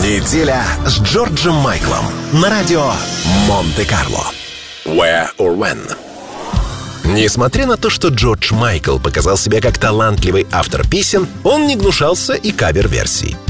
Неделя с Джорджем Майклом на радио Монте-Карло. Where or When. Несмотря на то, что Джордж Майкл показал себя как талантливый автор песен, он не гнушался и кавер-версий.